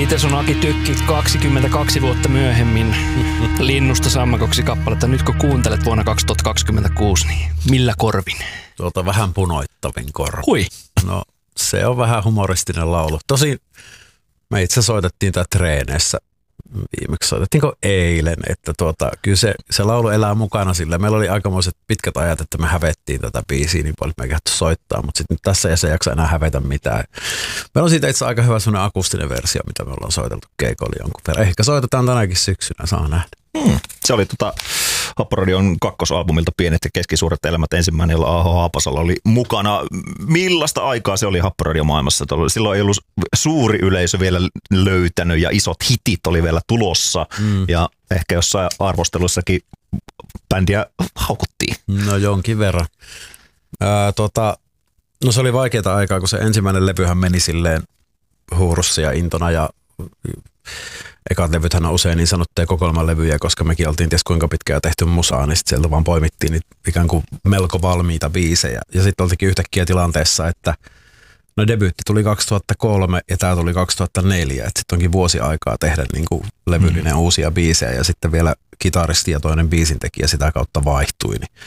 Mites on Aki Tykki 22 vuotta myöhemmin Linnusta sammakoksi kappaletta? Nyt kun kuuntelet vuonna 2026, niin millä korvin? Vähän punoittavin korvin. Hui. No se on vähän humoristinen laulu. Tosin me itse soitettiin tää treeneissä. Viimeksi soitettiinko eilen, että kyllä se laulu elää mukana sillä. Meillä oli aikamoiset pitkät ajat, että me hävettiin tätä biisiä niin paljon, että me ei kehty soittaa, mutta sitten tässä ei se jaksa enää hävetä mitään. Meillä on siitä itse aika hyvä sellainen akustinen versio, mitä me ollaan soiteltu keikolla jonkun verran. Ehkä soitetaan tänäkin syksynä, saa nähdä. Se oli Happoradion kakkosalbumilta Pienet ja keskisuuret elämät ensimmäinen, jolla Aho Haapasalo oli mukana. Millaista aikaa se oli Happoradio-maailmassa? Silloin ei ollut suuri yleisö vielä löytänyt ja isot hitit oli vielä tulossa. Ja ehkä jossain arvostelussakin bändiä haukuttiin. No jonkin verran. No se oli vaikeaa aikaa, kun se ensimmäinen levyhän meni silleen huurussa ja intona ja ekat levythän on usein niin sanottuja kokoelmalevyjä, koska mekin oltiin ties kuinka pitkään tehty musaa, niin sitten sieltä vaan poimittiin niitä ikään kuin melko valmiita biisejä. Ja sitten oltikin yhtäkkiä tilanteessa, että no debyytti tuli 2003 ja tämä tuli 2004, että sitten onkin vuosi aikaa tehdä niin kuin levyllinen uusia biisejä ja sitten vielä kitaristi ja toinen biisintekijä sitä kautta vaihtui. Niin